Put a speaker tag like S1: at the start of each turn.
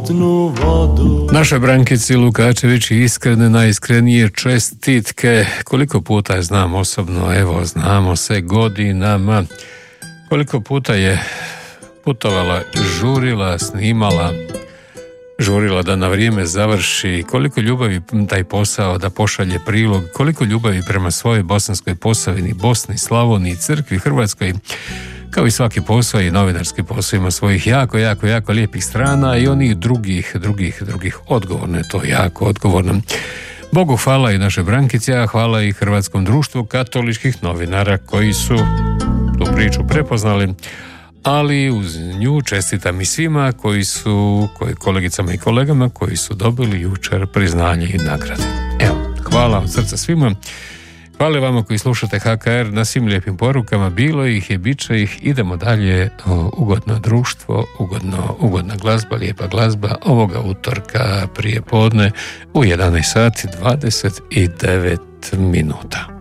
S1: mutnu vodu.
S2: Našoj Brankici Lukačević iskrene, najiskrenije čestitke. Koliko puta je znam osobno, evo znamo se godinama. Koliko puta je putovala, žurila, snimala, žurila da na vrijeme završi, koliko ljubavi taj posao da pošalje prilog, koliko ljubavi prema svojoj Bosanskoj Posavini, Bosni, Slavoniji, Crkvi, Hrvatskoj. Kao i svaki posao i novinarski posao ima svojih jako lijepih strana i onih drugih odgovorno je to, jako odgovorno. Bogu hvala i naše Brankici, a hvala i Hrvatskom društvu katoličkih novinara koji su tu priču prepoznali, ali uz nju čestitam i svima kolegicama i kolegama koji su dobili jučer priznanje i nagrade. Evo, hvala od srca svima. Hvala vama koji slušate HKR na svim lijepim porukama, bilo ih je, bit će ih, idemo dalje, ugodno društvo, ugodna glazba, lijepa glazba ovoga utorka prije podne u 11 sati 29 minuta.